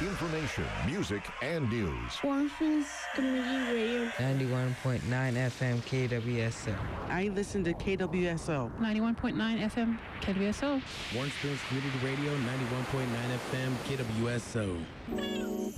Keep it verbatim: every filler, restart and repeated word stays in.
Information, music, and news. Warm Springs Community Radio. ninety-one point nine F M K W S O. I listen to K W S O. ninety-one point nine F M K W S O. Warm Springs Community Radio, ninety-one point nine F M K W S O.